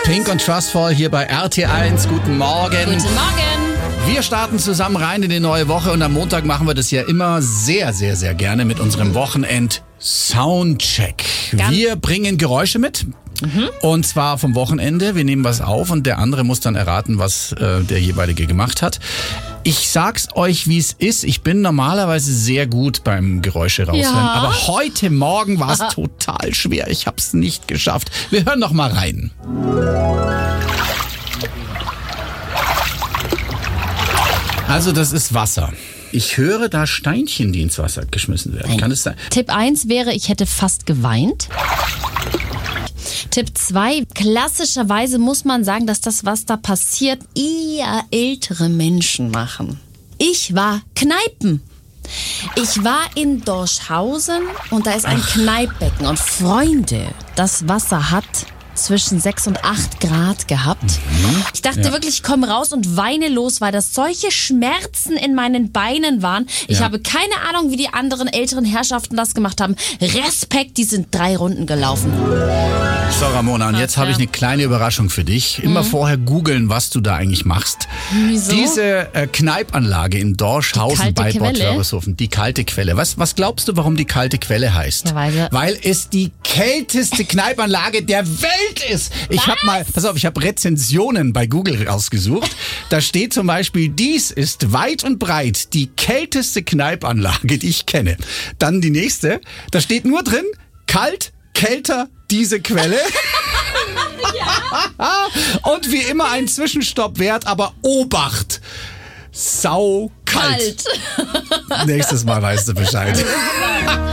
Pink und Trustful hier bei RT1. Guten Morgen. Guten Morgen. Wir starten zusammen rein in die neue Woche und am Montag machen wir das ja immer sehr, sehr, sehr gerne mit unserem Wochenend-Soundcheck. Wir bringen Geräusche mit. Und zwar vom Wochenende. Wir nehmen was auf und der andere muss dann erraten, was der jeweilige gemacht hat. Ich sag's euch, wie es ist. Ich bin normalerweise sehr gut beim Geräusche raushören. Ja. Aber heute Morgen war es total schwer. Ich hab's nicht geschafft. Wir hören noch mal rein. Also das ist Wasser. Ich höre da Steinchen, die ins Wasser geschmissen werden. Kann es sein? Tipp 1 wäre, ich hätte fast geweint. Tipp 2, klassischerweise muss man sagen, dass das, was da passiert, eher ältere Menschen machen. Ich war Kneipen. Ich war in Dorschhausen und da ist ein Kneippbecken. Und Freunde, das Wasser hat zwischen 6 und 8 Grad gehabt. Ich dachte wirklich, ich komme raus und weine los, weil das solche Schmerzen in meinen Beinen waren. Ich habe keine Ahnung, wie die anderen älteren Herrschaften das gemacht haben. Respekt, die sind 3 Runden gelaufen. So, Ramona, und jetzt habe ich eine kleine Überraschung für dich. Immer vorher googeln, was du da eigentlich machst. Wieso? Diese Kneipanlage in Dorschhausen bei Bad Quelle? Wörishofen, die kalte Quelle. Was glaubst du, warum die kalte Quelle heißt? Ja, weil es die kälteste Kneipanlage der Welt ist. Ich habe Rezensionen bei Google rausgesucht. Da steht zum Beispiel, dies ist weit und breit die kälteste Kneipanlage, die ich kenne. Dann die nächste, da steht nur drin, kalt, kälter, diese Quelle. Und wie immer ein Zwischenstopp wert, aber Obacht. Sau kalt. Kalt. Nächstes Mal weißt du Bescheid.